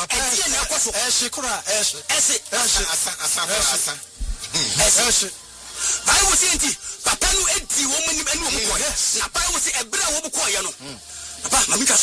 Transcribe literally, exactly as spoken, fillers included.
papa e na ekoso e hye kura e hye ese asa asa asa ese Bible say nti papa no edi wo manim enu wo ko na Bible say ebra wo ko ye no papa mami ka